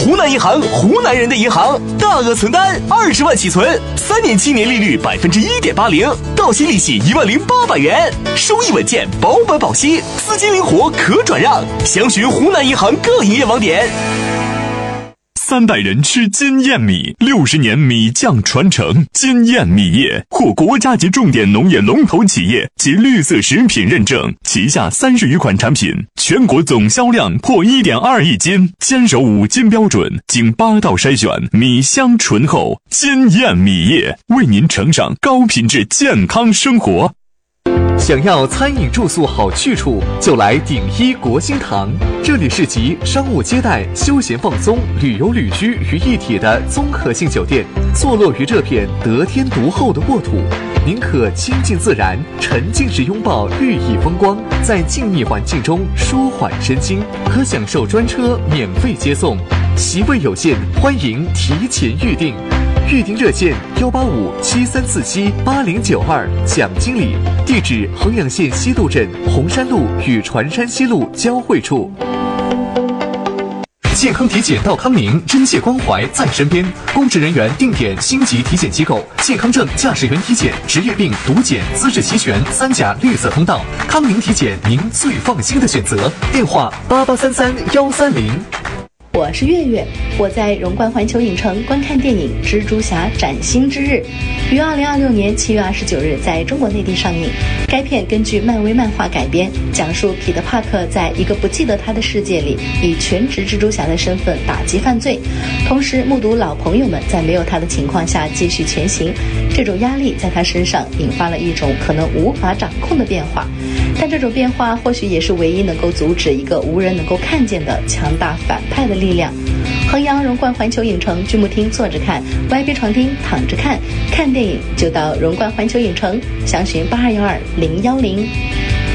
湖南银行，湖南人的银行，大额存单20万起存，3年期年利率1.80%，到期利息10800元，收益稳健，保本保息，资金灵活可转让。详询湖南银行各营业网点。 300人吃金燕米，60年米酱传承。金燕米业获国家级重点农业龙头企业及绿色食品认证，旗下30余款产品，全国总销量破1.2亿斤，坚守5金标准，经8道筛选，米香醇厚。金燕米业为您呈上高品质健康生活。 想要餐饮住宿好去处，就来鼎一国兴堂。这里是集商务接待、休闲放松、旅游旅居于一体的综合性酒店，坐落于这片得天独厚的沃土。您可亲近自然，沉浸式拥抱绿意风光，在静谧环境中舒缓身心，可享受专车免费接送。席位有限，欢迎提前预订。预订热线18573478092，蒋经理，地址衡阳县西路镇红山路与船山西路交汇处。健康体检到康宁，真切关怀在身边。公职人员定点星级体检机构，健康证、驾驶员体检、职业病、毒检、资质齐全，3甲绿色通道。康宁体检，您最放心的选择。电话8833-130。 我是月月，我在荣冠环球影城观看电影《蜘蛛侠：崭新之日》，于2026年7月29日在中国内地上映。该片根据漫威漫画改编，讲述彼得·帕克在一个不记得他的世界里，以全职蜘蛛侠的身份打击犯罪，同时目睹老朋友们在没有他的情况下继续前行。这种压力在他身上引发了一种可能无法掌控的变化，但这种变化或许也是唯一能够阻止一个无人能够看见的强大反派的力量。衡阳荣冠环球影城剧目厅坐着看， VIP 床厅躺着看，看电影就到荣冠环球影城，详询8212-010。